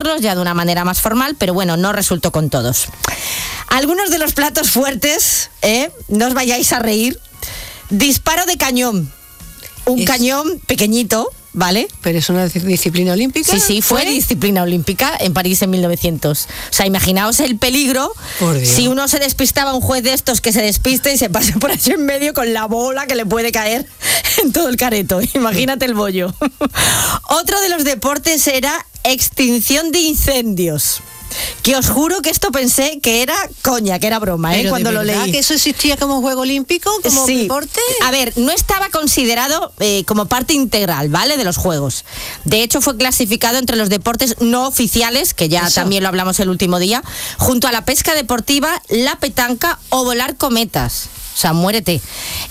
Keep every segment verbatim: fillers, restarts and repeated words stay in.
hacerlos ya de una manera más formal, pero bueno, no resultó con todos. Algunos de los platos fuertes, ¿eh? No os vayáis a reír. Disparo de cañón. Un es... cañón pequeñito, ¿vale? ¿Pero es una disciplina olímpica? Sí, sí, fue, fue disciplina olímpica en París en mil novecientos. O sea, imaginaos el peligro si uno se despistaba, un juez de estos que se despiste y se pase por allí en medio con la bola que le puede caer en todo el careto. Imagínate el bollo. Otro de los deportes era extinción de incendios. Que os juro que esto pensé que era coña, que era broma, ¿eh? Cuando lo leí. ¿Que eso existía como juego olímpico, como sí. deporte? A ver, no estaba considerado eh, como parte integral, ¿vale? De los juegos. De hecho, fue clasificado entre los deportes no oficiales, que ya eso. También lo hablamos el último día, junto a la pesca deportiva, la petanca o volar cometas. O sea, muérete.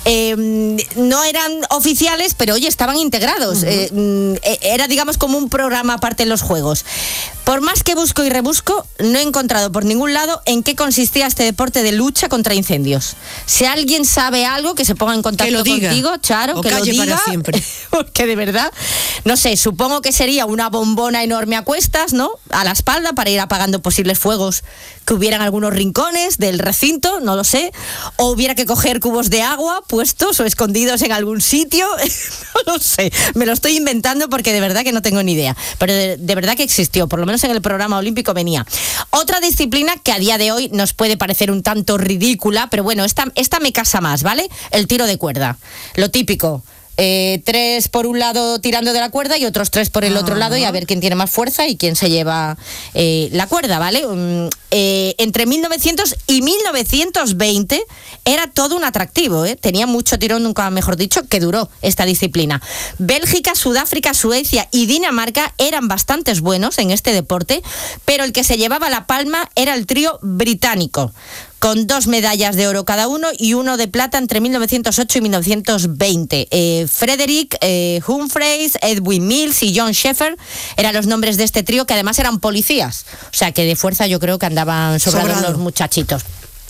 Eh, no eran oficiales, pero oye, estaban integrados. Uh-huh. Eh, era, digamos, como un programa aparte en los juegos. Por más que busco y rebusco, no he encontrado por ningún lado en qué consistía este deporte de lucha contra incendios. Si alguien sabe algo, que se ponga en contacto contigo, Charo, o que lo diga. Para siempre. Porque de verdad, no sé, supongo que sería una bombona enorme a cuestas, ¿no? A la espalda para ir apagando posibles fuegos que hubieran algunos rincones del recinto, no lo sé. O hubiera que coger cubos de agua puestos o escondidos en algún sitio. No lo sé, me lo estoy inventando porque de verdad que no tengo ni idea. Pero de, de verdad que existió, por lo menos en el programa olímpico venía. Otra disciplina que a día de hoy nos puede parecer un tanto ridícula, pero bueno, esta, esta me casa más, ¿vale? El tiro de cuerda, lo típico. Eh, tres por un lado tirando de la cuerda y otros tres por el otro lado y a ver quién tiene más fuerza y quién se lleva eh, la cuerda, ¿vale? Um, eh, entre mil novecientos y mil novecientos veinte era todo un atractivo, ¿eh? Tenía mucho tirón, nunca mejor dicho, que duró esta disciplina. Bélgica, Sudáfrica, Suecia y Dinamarca eran bastantes buenos en este deporte, pero el que se llevaba la palma era el trío británico, con dos medallas de oro cada uno y uno de plata entre mil novecientos ocho y mil novecientos veinte. Eh, Frederick eh, Humphreys, Edwin Mills y John Sheffer eran los nombres de este trío, que además eran policías. O sea que de fuerza yo creo que andaban sobrados Sobrado. los muchachitos.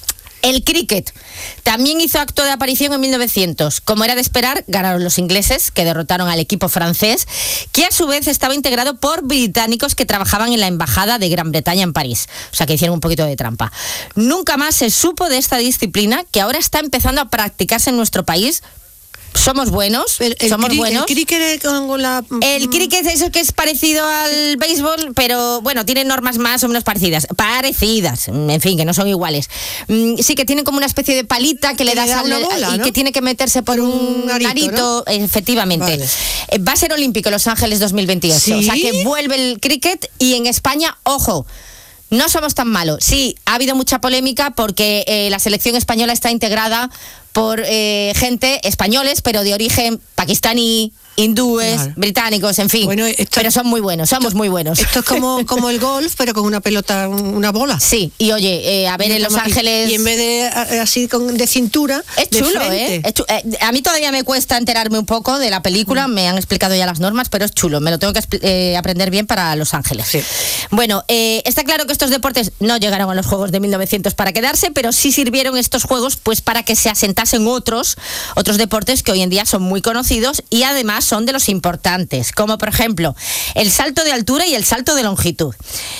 El cricket también hizo acto de aparición en mil novecientos. Como era de esperar, ganaron los ingleses, que derrotaron al equipo francés, que a su vez estaba integrado por británicos que trabajaban en la embajada de Gran Bretaña en París. O sea que hicieron un poquito de trampa. Nunca más se supo de esta disciplina, que ahora está empezando a practicarse en nuestro país. Somos buenos, el, el somos cri- buenos. El cricket con la... El cricket es eso que es parecido al béisbol, pero bueno, tiene normas más o menos parecidas. Parecidas, en fin, que no son iguales. Sí que tiene como una especie de palita que, que le das a una bola, y ¿no? que tiene que meterse por un, un arito, arito ¿no? Efectivamente. Vale. Va a ser olímpico Los Ángeles dos mil veintiocho. ¿Sí? O sea que vuelve el cricket y en España, ojo, no somos tan malos. Sí, ha habido mucha polémica porque eh, la selección española está integrada por eh, gente españoles, pero de origen pakistaní, hindúes, claro. británicos, en fin. Bueno, esto, pero son muy buenos, somos esto, muy buenos. Esto es como, como el golf, pero con una pelota, una bola. Sí, y oye, eh, a ver, y en Los Ángeles... Y en vez de así con, de cintura, es de chulo, frente. ¿eh? Es chulo. eh. A mí todavía me cuesta enterarme un poco de la película, mm. me han explicado ya las normas, pero es chulo, me lo tengo que eh, aprender bien para Los Ángeles. Sí. Bueno, eh, está claro que estos deportes no llegaron a los Juegos de mil novecientos para quedarse, pero sí sirvieron estos Juegos pues para que se asentasen otros, otros deportes que hoy en día son muy conocidos y además son de los importantes, como por ejemplo el salto de altura y el salto de longitud.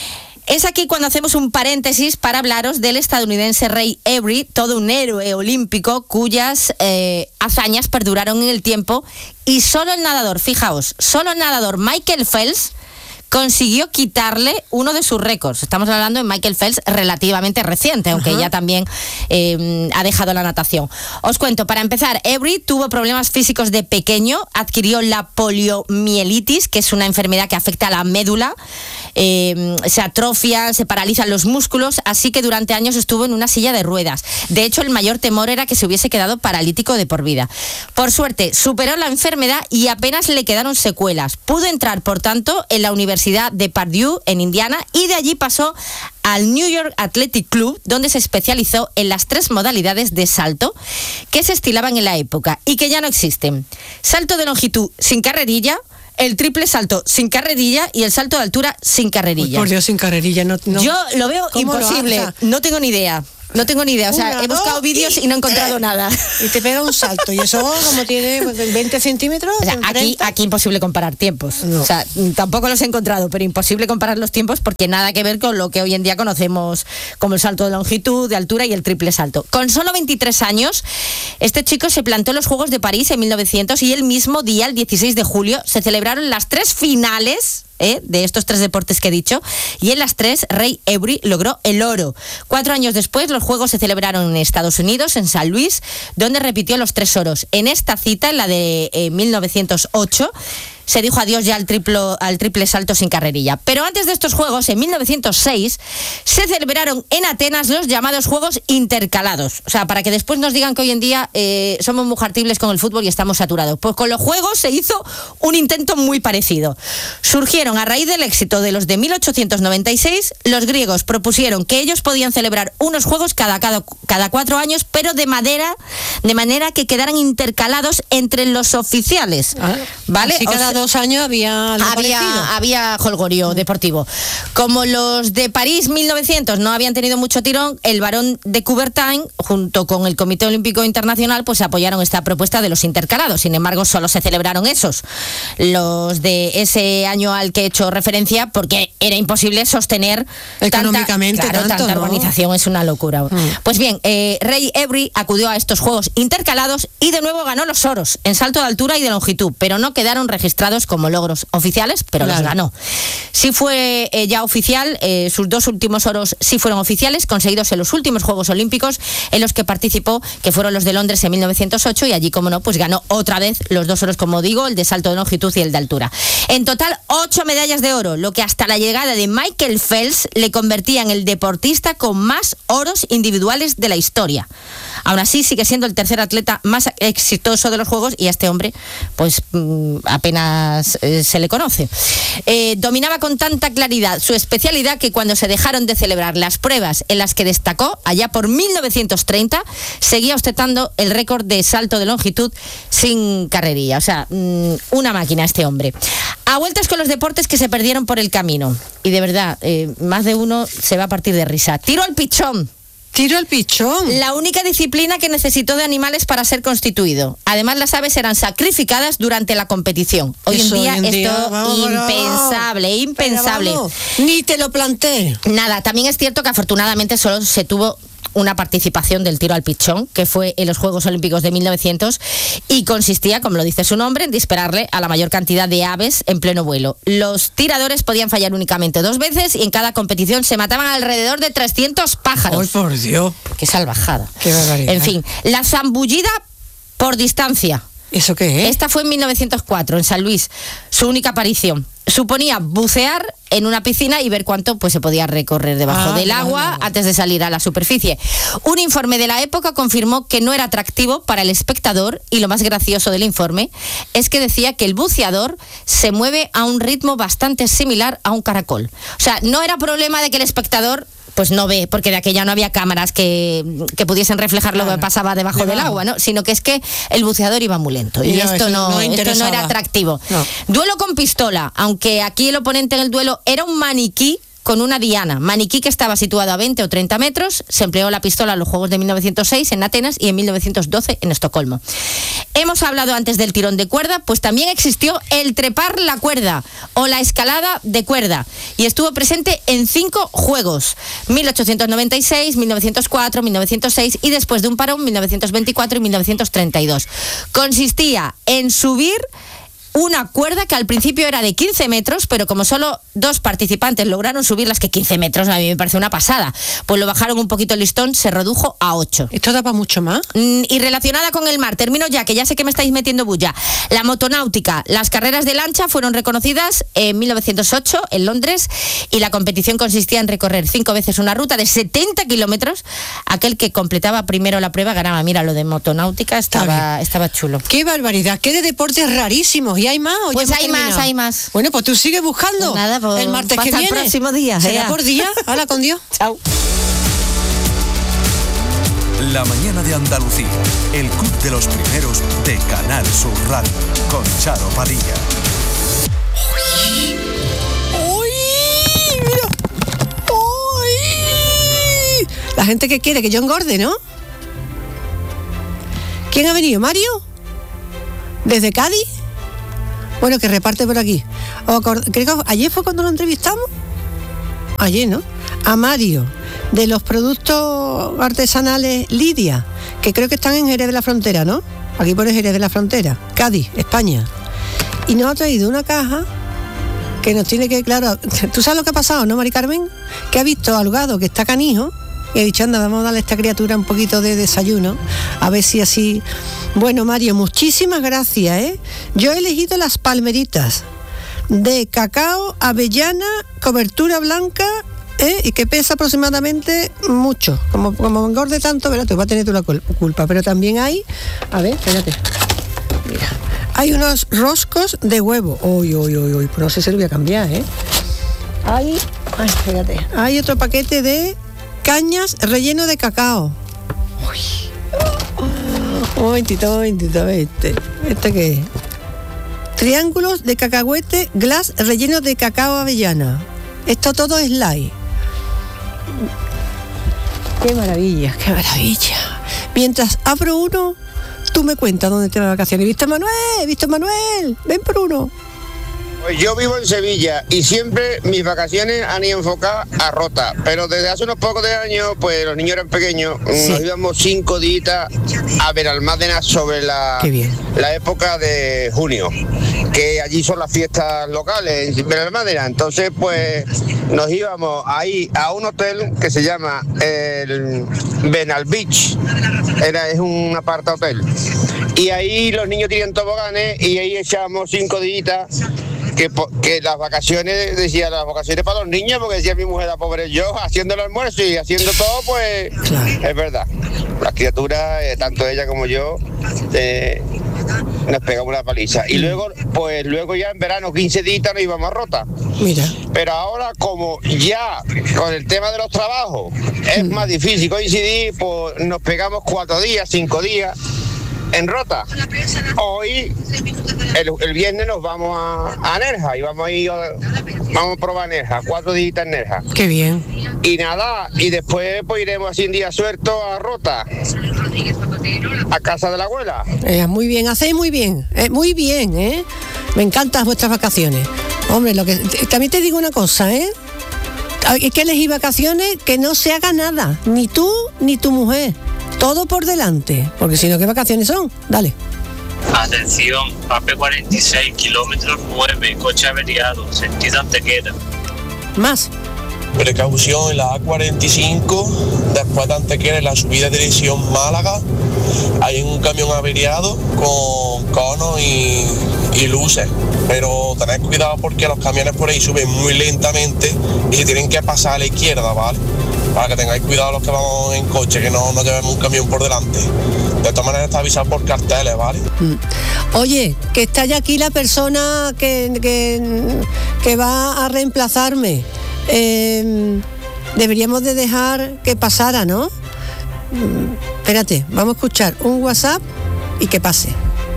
Es aquí cuando hacemos un paréntesis para hablaros del estadounidense Ray Avery, todo un héroe olímpico cuyas eh, hazañas perduraron en el tiempo, y solo el nadador, fijaos, solo el nadador Michael Phelps consiguió quitarle uno de sus récords. Estamos hablando de Michael Phelps relativamente reciente, aunque uh-huh. ya también eh, ha dejado la natación. Os cuento, para empezar, Avery tuvo problemas físicos de pequeño, adquirió la poliomielitis, que es una enfermedad que afecta a la médula, eh, se atrofian, se paralizan los músculos, así que durante años estuvo en una silla de ruedas. De hecho, el mayor temor era que se hubiese quedado paralítico de por vida. Por suerte, superó la enfermedad y apenas le quedaron secuelas. Pudo entrar, por tanto, en la Universidad de Purdue en Indiana, y de allí pasó al New York Athletic Club, donde se especializó en las tres modalidades de salto que se estilaban en la época y que ya no existen: salto de longitud sin carrerilla, el triple salto sin carrerilla y el salto de altura sin carrerilla. Uy, por Dios, sin carrerilla no, no. Yo lo veo imposible, lo no tengo ni idea. No tengo ni idea, o sea, Una, he buscado dos, vídeos y, y no he encontrado nada. Y te pega un salto, y eso como tiene pues, veinte centímetros. O sea, aquí, aquí imposible comparar tiempos. No. O sea, tampoco los he encontrado, pero imposible comparar los tiempos porque nada que ver con lo que hoy en día conocemos como el salto de longitud, de altura y el triple salto. Con solo veintitrés años, este chico se plantó en los Juegos de París en mil novecientos y el mismo día, el dieciséis de julio, se celebraron las tres finales ¿Eh? de estos tres deportes que he dicho, y en las tres Ray Every logró el oro. Cuatro años después los Juegos se celebraron en Estados Unidos, en San Luis, donde repitió los tres oros. En esta cita, en la de eh, mil novecientos ocho, se dijo adiós ya al, triplo, al triple salto sin carrerilla. Pero antes de estos Juegos, en mil novecientos seis, se celebraron en Atenas los llamados Juegos Intercalados. O sea, para que después nos digan que hoy en día eh, somos muy hartibles con el fútbol y estamos saturados. Pues con los Juegos se hizo un intento muy parecido. Surgieron a raíz del éxito de los de mil ochocientos noventa y seis, los griegos propusieron que ellos podían celebrar unos Juegos cada, cada, cada cuatro años, pero de madera, de manera que quedaran intercalados entre los oficiales. Ah, ¿vale? Así cada dos años había algo había, parecido. había jolgorio deportivo. Como los de París mil novecientos no habían tenido mucho tirón, el Barón de Coubertin, junto con el Comité Olímpico Internacional, pues apoyaron esta propuesta de los intercalados. Sin embargo, solo se celebraron esos, los de ese año al que he hecho referencia, porque era imposible sostener económicamente tanta, claro, tanto, tanta ¿no? organización, es una locura. Mm. Pues bien, eh, Ray Every acudió a estos Juegos Intercalados y de nuevo ganó los oros en salto de altura y de longitud, pero no quedaron registrados como logros oficiales, pero claro, los ganó. Sí fue eh, ya oficial, eh, sus dos últimos oros sí fueron oficiales, conseguidos en los últimos Juegos Olímpicos en los que participó, que fueron los de Londres en mil novecientos ocho, y allí, como no, pues ganó otra vez los dos oros, como digo, el de salto de longitud y el de altura. En total, ocho medallas de oro, lo que hasta la llegada de Michael Phelps le convertía en el deportista con más oros individuales de la historia. Aún así, sigue siendo el tercer atleta más exitoso de los Juegos y a este hombre, pues mmm, apenas eh, se le conoce. Eh, dominaba con tanta claridad su especialidad que cuando se dejaron de celebrar las pruebas en las que destacó, allá por mil novecientos treinta, seguía ostentando el récord de salto de longitud sin carrerilla. O sea, mmm, una máquina este hombre. A vueltas con los deportes que se perdieron por el camino. Y de verdad, eh, más de uno se va a partir de risa. Tiro al pichón. Tiro al pichón. La única disciplina que necesitó de animales para ser constituido. Además, las aves eran sacrificadas durante la competición. Hoy Eso en día, hoy en día esto vamos, impensable, vamos. impensable. Ni te lo planteé. Nada, también es cierto que afortunadamente solo se tuvo una participación del tiro al pichón, que fue en los Juegos Olímpicos de mil novecientos, y consistía, como lo dice su nombre, en dispararle a la mayor cantidad de aves en pleno vuelo. Los tiradores podían fallar únicamente dos veces y en cada competición se mataban alrededor de trescientos pájaros. ¡Ay, por Dios! ¡Qué salvajada! ¡Qué barbaridad! En fin, la zambullida por distancia. ¿Eso qué es? Esta fue en mil novecientos cuatro, en San Luis, su única aparición. Suponía bucear en una piscina y ver cuánto pues se podía recorrer debajo ah, del agua no, no, no. antes de salir a la superficie. Un informe de la época confirmó que no era atractivo para el espectador, y lo más gracioso del informe es que decía que el buceador se mueve a un ritmo bastante similar a un caracol. O sea, no era problema de que el espectador pues no ve, porque de aquella no había cámaras que, que pudiesen reflejar claro. lo que pasaba debajo Debajo. del agua, ¿no? Sino que es que el buceador iba muy lento y, y no, esto, no, no esto no era atractivo. No. Duelo con pistola, aunque aquí el oponente en el duelo era un maniquí con una diana, maniquí que estaba situado a veinte o treinta metros. Se empleó la pistola en los Juegos de mil novecientos seis en Atenas y en mil novecientos doce en Estocolmo. Hemos hablado antes del tirón de cuerda, pues también existió el trepar la cuerda o la escalada de cuerda, y estuvo presente en cinco Juegos: mil ochocientos noventa y seis, mil novecientos cuatro, mil novecientos seis y después de un parón mil novecientos veinticuatro y mil novecientos treinta y dos. Consistía en subir una cuerda que al principio era de quince metros, pero como solo dos participantes lograron subir las que quince metros, a mí me parece una pasada, pues lo bajaron un poquito el listón, se redujo a ocho. ¿Esto da para mucho más? Y relacionada con el mar, termino ya, que ya sé que me estáis metiendo bulla. La motonáutica, las carreras de lancha fueron reconocidas en mil novecientos ocho en Londres, y la competición consistía en recorrer cinco veces una ruta de setenta kilómetros. Aquel que completaba primero la prueba ganaba. Mira, lo de motonáutica estaba, estaba chulo. ¡Qué barbaridad! ¡Qué de deportes rarísimos! ¿Y hay más? ¿O pues hay terminado? más, hay más. Bueno, pues tú sigues buscando. Pues nada, pues el martes que viene. el próximo día. ¿Será por día? Hala, con Dios. Chao. La mañana de Andalucía, el club de los primeros de Canal Sur Radio, con Charo Padilla. ¡Uy! ¡Uy! ¡Mira! ¡Uy! La gente que quiere que yo engorde, ¿no? ¿Quién ha venido? ¿Mario? ¿Desde Cádiz? Bueno, que reparte por aquí. O, creo que ayer fue cuando lo entrevistamos. Ayer, ¿no? A Mario, de los productos artesanales Lidia, que creo que están en Jerez de la Frontera, ¿no? Aquí pone Jerez de la Frontera, Cádiz, España. Y nos ha traído una caja que nos tiene que, claro, ¿tú sabes lo que ha pasado, no, Mari Carmen? Que ha visto al gado que está canijo y ha dicho, anda, vamos a darle a esta criatura un poquito de desayuno, a ver si así... Bueno, Mario, muchísimas gracias, ¿eh? Yo he elegido las palmeritas de cacao, avellana, cobertura blanca, ¿eh? Y que pesa aproximadamente mucho. Como, como engorde tanto, verás, tú vas a tener tú la culpa. Pero también hay, a ver, espérate, mira, hay unos roscos de huevo. Uy, uy, uy, uy, pues no sé si lo voy a cambiar, ¿eh? Hay, ay, espérate, hay otro paquete de cañas relleno de cacao. Uy. Un momentito, un momentito, este. ¿Este qué es? Triángulos de cacahuete glass relleno de cacao avellana. Esto todo es light. Qué maravilla, qué maravilla. Mientras abro uno, tú me cuentas dónde te vas de vacaciones. ¿Viste a Manuel? ¿Viste a Manuel? Ven por uno. Pues yo vivo en Sevilla y siempre mis vacaciones han ido enfocadas a Rota, pero desde hace unos pocos de años, pues los niños eran pequeños, sí. Nos íbamos cinco días a Benalmádena sobre la, la época de junio, que allí son las fiestas locales en Benalmádena. Entonces, pues nos íbamos ahí a un hotel que se llama el Benal Beach, era, es un aparta hotel, y ahí los niños tienen toboganes y ahí echábamos cinco días. Que, que las vacaciones, decía, las vacaciones para los niños, porque decía mi mujer, la pobre yo, haciendo el almuerzo y haciendo todo, pues, claro. Es verdad. Las criaturas, eh, tanto ella como yo, eh, nos pegamos una paliza. Y luego, pues, luego ya en verano, quince días nos íbamos a Rota. Mira. Pero ahora, como ya con el tema de los trabajos es mm. más difícil coincidir, pues nos pegamos cuatro días, cinco días en Rota. Hoy, el, el viernes nos vamos a, a Nerja y vamos a ir, vamos a probar Nerja, cuatro días en Nerja. Qué bien. Y nada, y después pues iremos así un día suelto a Rota, a casa de la abuela. Eh, muy bien, hacéis muy bien, eh, muy bien, ¿eh? Me encantan vuestras vacaciones. Hombre, lo que también te digo una cosa, ¿eh? Hay que elegir vacaciones que no se haga nada, ni tú ni tu mujer. Todo por delante, porque si no, ¿qué vacaciones son? Dale. Atención, A P cuarenta y seis, kilómetros nueve, coche averiado, sentido Antequera. Más. Precaución en la A cuarenta y cinco, después de Antequera, en la subida de dirección Málaga, hay un camión averiado con conos y, y luces, pero tened cuidado porque los camiones por ahí suben muy lentamente y se tienen que pasar a la izquierda, ¿vale? Para que tengáis cuidado los que vamos en coche, que no, no llevemos un camión por delante. De todas maneras está avisado por carteles, ¿vale? Oye, que está ya aquí la persona que, que, que va a reemplazarme. Eh, deberíamos de dejar que pasara, ¿no? Espérate, vamos a escuchar un WhatsApp y que pase.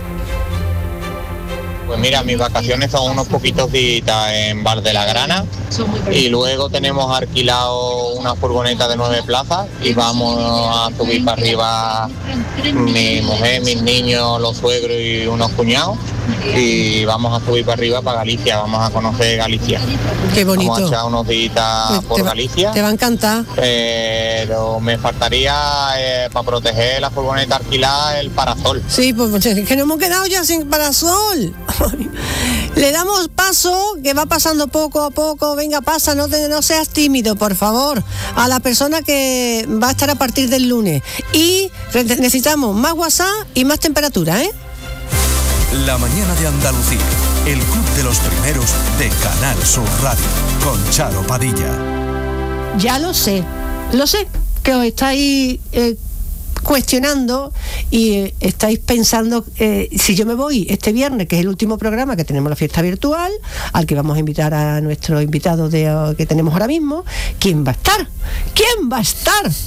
Pues mira, mis vacaciones son unos poquitos días en Val de la Grana y luego tenemos alquilado una furgoneta de nueve plazas y vamos a subir para arriba mi mujer, mis niños, los suegros y unos cuñados y vamos a subir para arriba para Galicia, vamos a conocer Galicia. Qué bonito. Vamos a echar unos días pues por te va, Galicia. Te va a encantar. Pero me faltaría eh, para proteger la furgoneta alquilada el parasol. Sí, pues es que nos hemos quedado ya sin parasol. Le damos paso, que va pasando poco a poco. Venga, pasa, no, te, no seas tímido, por favor, a la persona que va a estar a partir del lunes. Y necesitamos más WhatsApp y más temperatura, ¿eh? La mañana de Andalucía, el club de los primeros de Canal Sur Radio, con Charo Padilla. Ya lo sé, lo sé, que os estáis eh, cuestionando y eh, estáis pensando, eh, si yo me voy este viernes, que es el último programa, que tenemos la fiesta virtual, al que vamos a invitar a nuestro invitado de, uh, que tenemos ahora mismo, ¿quién va a estar? ¿Quién va a estar?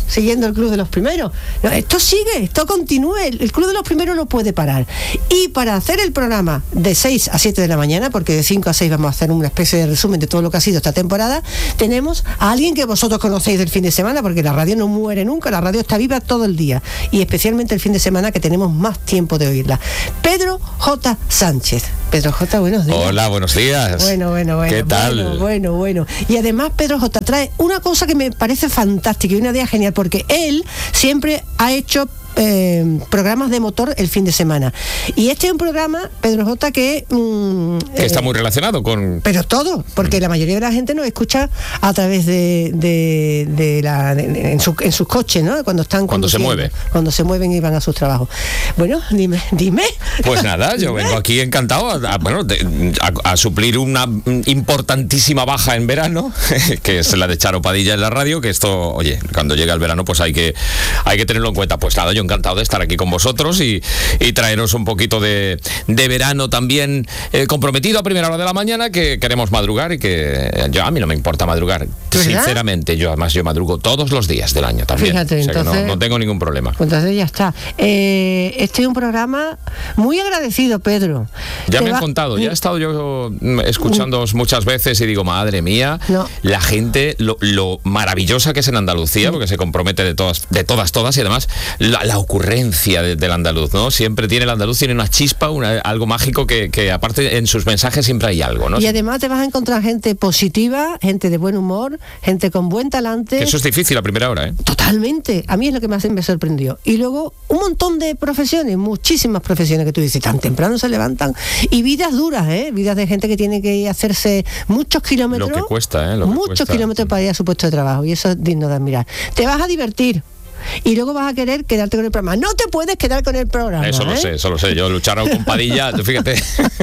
siguiendo el Club de los Primeros. No, esto sigue, esto continúa, el, el Club de los Primeros no puede parar. Y para hacer el programa de seis a siete de la mañana, porque de cinco a seis vamos a hacer una especie de resumen de todo lo que ha sido esta temporada, tenemos a alguien que vosotros conocéis del fin de semana, porque la radio no muere nunca, la radio está viva todo el día, y especialmente el fin de semana, que tenemos más tiempo de oírla. Pedro J. Sánchez. Pedro J., buenos días. Hola, buenos días. Bueno, bueno, bueno. ¿Qué tal? Bueno, bueno, bueno. Y además Pedro J. trae una cosa que me parece fantástica y una idea genial, porque él siempre ha hecho Eh, programas de motor el fin de semana. Y este es un programa, Pedro J., que... Mm, que está eh, muy relacionado con... Pero todo, porque mm. la mayoría de la gente nos escucha a través de, de, de la... De, de, en, su, en sus coches, ¿no? Cuando están... Cuando se mueve. Cuando se mueven y van a sus trabajos. Bueno, dime, dime. Pues nada, yo vengo aquí encantado a, a, bueno, de, a, a suplir una importantísima baja en verano, que es la de Charo Padilla en la radio, que esto, oye, cuando llega el verano, pues hay que, hay que tenerlo en cuenta. Pues nada, yo encantado de estar aquí con vosotros y, y traeros un poquito de, de verano también, eh, comprometido a primera hora de la mañana, que queremos madrugar y que yo, a mí no me importa madrugar, sinceramente. Yo además yo madrugo todos los días del año también. Fíjate, o sea, entonces, no, no tengo ningún problema. Entonces ya está. Eh, este es un programa muy agradecido, Pedro. Ya Te me va... han contado, ya he estado yo escuchándoos muchas veces y digo, madre mía, no. la gente, lo, lo maravillosa que es en Andalucía, porque se compromete de todas, de todas, todas, y además la, la ocurrencia de, del andaluz, ¿no? Siempre tiene el andaluz, tiene una chispa, una, algo mágico que, que aparte en sus mensajes siempre hay algo, ¿no? Y además te vas a encontrar gente positiva, gente de buen humor, gente con buen talante. Que eso es difícil a primera hora, ¿eh? Totalmente. A mí es lo que más me sorprendió. Y luego un montón de profesiones, muchísimas profesiones que tú dices, tan temprano se levantan, y vidas duras, ¿eh? Vidas de gente que tiene que hacerse muchos kilómetros. Lo que cuesta, ¿eh? Lo que muchos cuesta. kilómetros para ir a su puesto de trabajo, y eso es digno de admirar. Te vas a divertir. Y luego vas a querer quedarte con el programa. No te puedes quedar con el programa. Eso lo ¿eh? sé, eso lo sé. Yo lucharon con Padilla, fíjate.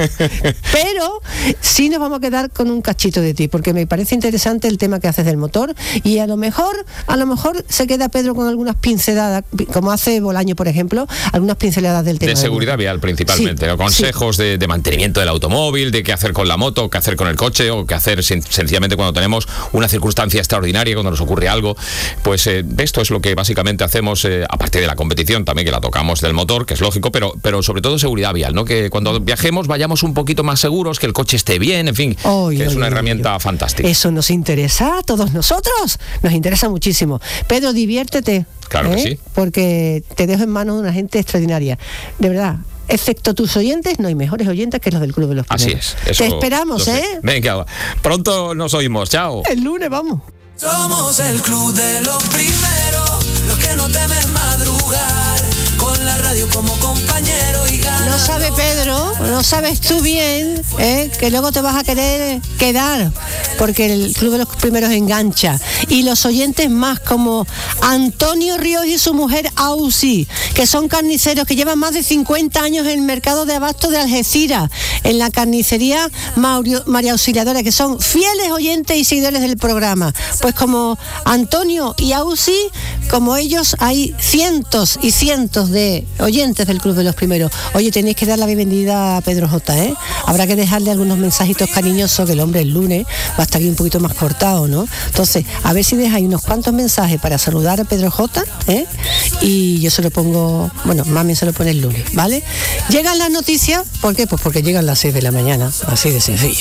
Pero sí nos vamos a quedar con un cachito de ti, porque me parece interesante el tema que haces del motor, y a lo mejor, a lo mejor se queda Pedro con algunas pinceladas, como hace Bolaño, por ejemplo, algunas pinceladas del tema. De seguridad del vial principalmente, sí, consejos sí. de, de mantenimiento del automóvil, de qué hacer con la moto, qué hacer con el coche, o qué hacer sen- sencillamente cuando tenemos una circunstancia extraordinaria, cuando nos ocurre algo. Pues eh, esto es lo que básicamente hacemos, eh, aparte de la competición también, que la tocamos del motor, que es lógico, pero, pero sobre todo seguridad vial, ¿no? Que cuando viajemos vayamos un poquito más seguros, que el coche esté bien, en fin, oy, que oy, es una oy, herramienta oy. fantástica. Eso nos interesa a todos nosotros, nos interesa muchísimo. Pedro, diviértete. Claro ¿eh? que sí. Porque te dejo en manos de una gente extraordinaria. De verdad. Excepto tus oyentes, no hay mejores oyentes que los del Club de los Primeros. Así es. Eso te esperamos, ¿eh? Venga, pronto nos oímos. Chao. El lunes vamos. Somos el Club de los Primeros, los que no temen madrugar, con la radio como compañero y ganar. No sabe Pedro, no sabes tú bien, ¿eh? Que luego te vas a querer quedar, porque el Club de los Primeros engancha. Y los oyentes más, como Antonio Ríos y su mujer Ausi, que son carniceros, que llevan más de cincuenta años en el mercado de abasto de Algeciras, en la carnicería Mario, María Auxiliadora, que son fieles oyentes y seguidores del programa. Pues como Antonio y Ausi, como ellos, hay cientos y cientos de oyentes del Club de los Primeros. Oye, tenéis que dar la bienvenida a Pedro J., ¿eh? Habrá que dejarle algunos mensajitos cariñosos, que el hombre el lunes va a estar aquí un poquito más cortado, ¿no? Entonces, a ver si dejáis unos cuantos mensajes para saludar a Pedro J., ¿eh? Y yo se lo pongo, bueno, mami se lo pone el lunes, ¿vale? Llegan las noticias, ¿por qué? Pues porque llegan las seis de la mañana, así de sencillo.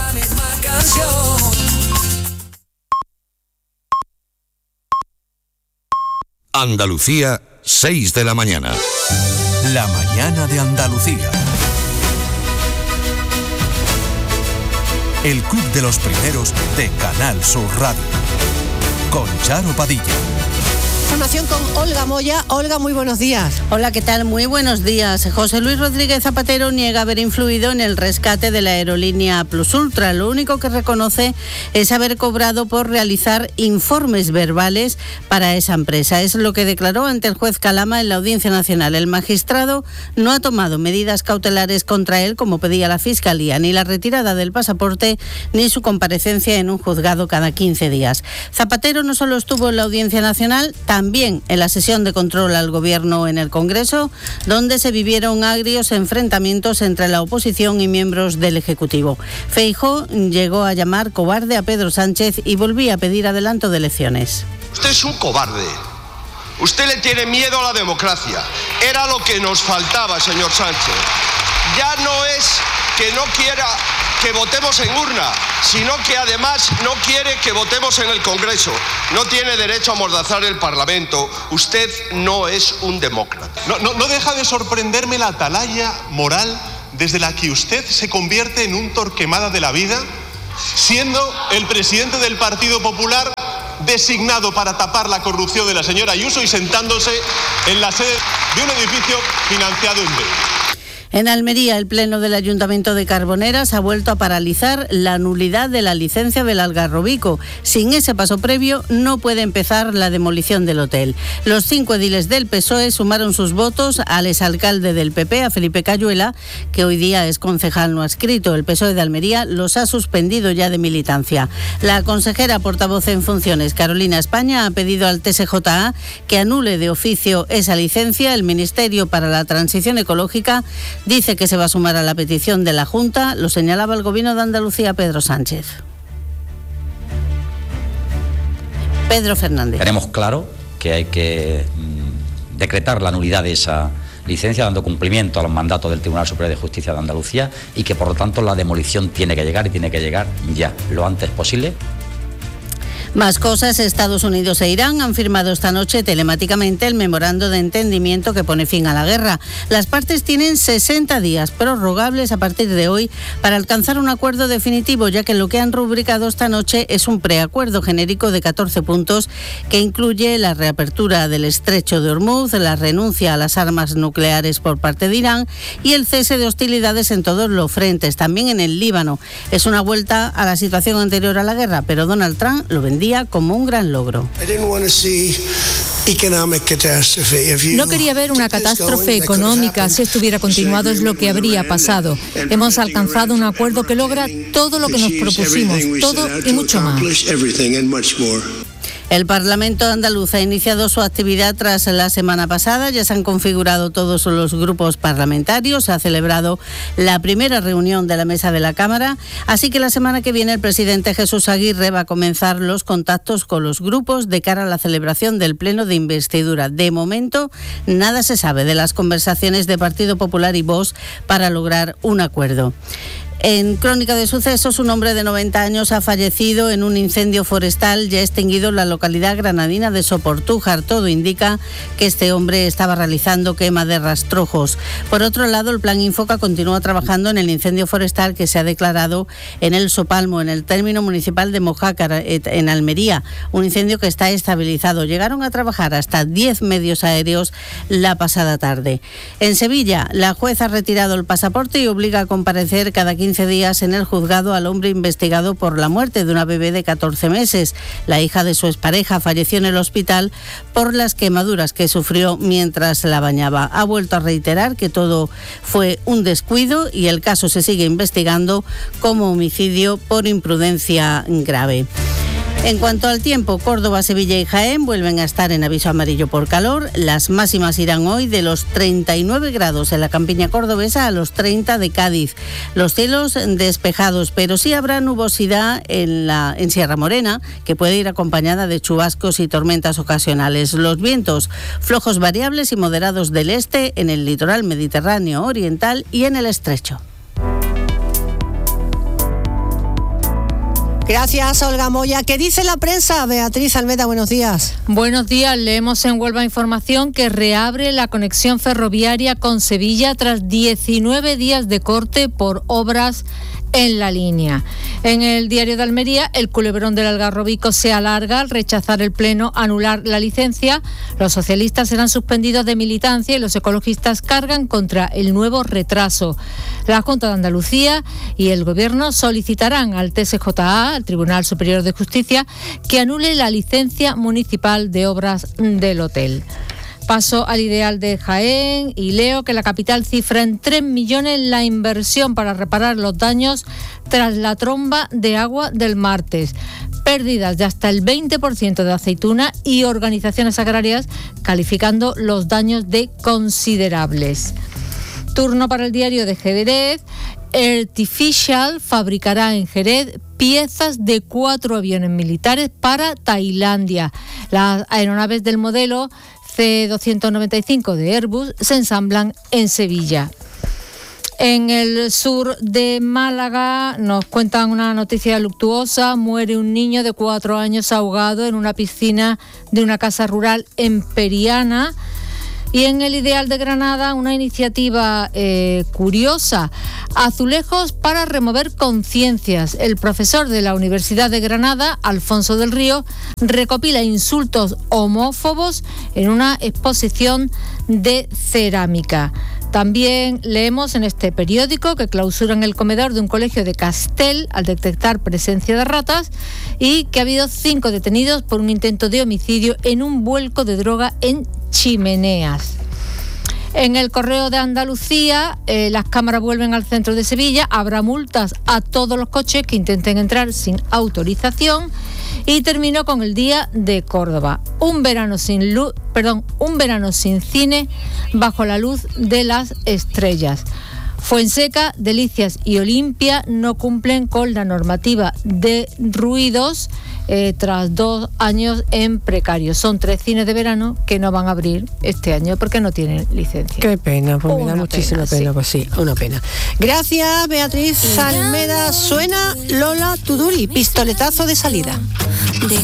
Andalucía, seis de la mañana. La mañana de Andalucía. El Club de los Primeros de Canal Sur Radio. Con Charo Padilla. Información con Olga Moya. Olga, muy buenos días. Hola, ¿qué tal? Muy buenos días. José Luis Rodríguez Zapatero niega haber influido en el rescate de la aerolínea Plus Ultra. Lo único que reconoce es haber cobrado por realizar informes verbales para esa empresa. Es lo que declaró ante el juez Calama en la Audiencia Nacional. El magistrado no ha tomado medidas cautelares contra él, como pedía la Fiscalía, ni la retirada del pasaporte, ni su comparecencia en un juzgado cada quince días. Zapatero no solo estuvo en la Audiencia Nacional, también en la sesión de control al Gobierno en el Congreso, donde se vivieron agrios enfrentamientos entre la oposición y miembros del Ejecutivo. Feijóo llegó a llamar cobarde a Pedro Sánchez y volvía a pedir adelanto de elecciones. Usted es un cobarde, Usted le tiene miedo a la democracia. Era lo que nos faltaba, señor Sánchez. Ya no es que no quiera que votemos en urna, sino que además no quiere que votemos en el Congreso. No tiene derecho a amordazar el Parlamento. Usted no es un demócrata. No, no, no deja de sorprenderme la atalaya moral desde la que usted se convierte en un Torquemada de la vida, siendo el presidente del Partido Popular designado para tapar la corrupción de la señora Ayuso y sentándose en la sede de un edificio financiado en B. En Almería, el Pleno del Ayuntamiento de Carboneras ha vuelto a paralizar la nulidad de la licencia del Algarrobico. Sin ese paso previo, no puede empezar la demolición del hotel. Los cinco ediles del P S O E sumaron sus votos al exalcalde del P P, a Felipe Cayuela, que hoy día es concejal no adscrito. El P S O E de Almería los ha suspendido ya de militancia. La consejera portavoz en funciones, Carolina España, ha pedido al T S J A que anule de oficio esa licencia. El Ministerio para la Transición Ecológica dice que se va a sumar a la petición de la Junta, lo señalaba el Gobierno de Andalucía, Pedro Sánchez. Pedro Fernández. Tenemos claro que hay que mm, decretar la nulidad de esa licencia, dando cumplimiento a los mandatos del Tribunal Superior de Justicia de Andalucía, y que por lo tanto la demolición tiene que llegar y tiene que llegar ya, lo antes posible. Más cosas. Estados Unidos e Irán han firmado esta noche telemáticamente el memorando de entendimiento que pone fin a la guerra. Las partes tienen sesenta días prorrogables a partir de hoy para alcanzar un acuerdo definitivo, ya que lo que han rubricado esta noche es un preacuerdo genérico de catorce puntos que incluye la reapertura del estrecho de Hormuz, la renuncia a las armas nucleares por parte de Irán y el cese de hostilidades en todos los frentes, también en el Líbano. Es una vuelta a la situación anterior a la guerra, pero Donald Trump lo vendía como un gran logro. No quería ver una catástrofe económica. Si estuviera continuado es lo que habría pasado. Hemos alcanzado un acuerdo que logra todo lo que nos propusimos, todo y mucho más. El Parlamento andaluz ha iniciado su actividad tras la semana pasada. Ya se han configurado todos los grupos parlamentarios. Se ha celebrado la primera reunión de la mesa de la Cámara. Así que la semana que viene el presidente Jesús Aguirre va a comenzar los contactos con los grupos de cara a la celebración del pleno de investidura. De momento, nada se sabe de las conversaciones de Partido Popular y Vox para lograr un acuerdo. En Crónica de Sucesos, un hombre de noventa años ha fallecido en un incendio forestal ya extinguido en la localidad granadina de Soportújar. Todo indica que este hombre estaba realizando quema de rastrojos. Por otro lado, el Plan Infoca continúa trabajando en el incendio forestal que se ha declarado en el Sopalmo, en el término municipal de Mojácar, en Almería. Un incendio que está estabilizado. Llegaron a trabajar hasta diez medios aéreos la pasada tarde. En Sevilla, la juez ha retirado el pasaporte y obliga a comparecer cada quince días en el juzgado al hombre investigado por la muerte de una bebé de catorce meses. La hija de su expareja falleció en el hospital por las quemaduras que sufrió mientras la bañaba. Ha vuelto a reiterar que todo fue un descuido y el caso se sigue investigando como homicidio por imprudencia grave. En cuanto al tiempo, Córdoba, Sevilla y Jaén vuelven a estar en aviso amarillo por calor. Las máximas irán hoy de los treinta y nueve grados en la campiña cordobesa a los treinta de Cádiz. Los cielos despejados, pero sí habrá nubosidad en, la, en Sierra Morena, que puede ir acompañada de chubascos y tormentas ocasionales. Los vientos flojos variables y moderados del este en el litoral mediterráneo oriental y en el estrecho. Gracias, Olga Moya. ¿Qué dice la prensa? Beatriz Almeda, buenos días. Buenos días. Leemos en Huelva Información que reabre la conexión ferroviaria con Sevilla tras diecinueve días de corte por obras en la línea. En el Diario de Almería, el culebrón del Algarrobico se alarga al rechazar el Pleno anular la licencia. Los socialistas serán suspendidos de militancia y los ecologistas cargan contra el nuevo retraso. La Junta de Andalucía y el Gobierno solicitarán al T S J A, al Tribunal Superior de Justicia, que anule la licencia municipal de obras del hotel. Paso al Ideal de Jaén y leo que la capital cifra en tres millones la inversión para reparar los daños tras la tromba de agua del martes. Pérdidas de hasta el veinte por ciento de aceituna y organizaciones agrarias calificando los daños de considerables. Turno para el Diario de Jerez. Artificial fabricará en Jerez piezas de cuatro aviones militares para Tailandia. Las aeronaves del modelo C doscientos noventa y cinco de Airbus se ensamblan en Sevilla. En el sur de Málaga nos cuentan una noticia luctuosa. Muere un niño de cuatro años ahogado en una piscina de una casa rural en Periana. Y en el Ideal de Granada, una iniciativa eh, curiosa. Azulejos para remover conciencias. El profesor de la Universidad de Granada, Alfonso del Río, recopila insultos homófobos en una exposición de cerámica. También leemos en este periódico que clausuran el comedor de un colegio de Castel al detectar presencia de ratas y que ha habido cinco detenidos por un intento de homicidio en un vuelco de droga en Chimeneas. En el Correo de Andalucía, eh, las cámaras vuelven al centro de Sevilla. Habrá multas a todos los coches que intenten entrar sin autorización. Y termino con el Día de Córdoba. Un verano sin luz, perdón, un verano sin cine bajo la luz de las estrellas. Fuenseca, Delicias y Olimpia no cumplen con la normativa de ruidos eh, tras dos años en precario. Son tres cines de verano que no van a abrir este año porque no tienen licencia. Qué pena, pues me da Una muchísima pena, pena, sí. pues sí, una pena. Gracias, Beatriz Almeda. Suena Lola Tuduri, pistoletazo de salida. De